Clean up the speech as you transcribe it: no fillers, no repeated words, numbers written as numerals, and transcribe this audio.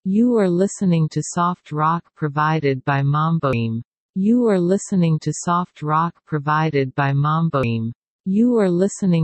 You are listening to soft rock provided by Mamboim. You are listening to soft rock provided by Mamboim. You are listening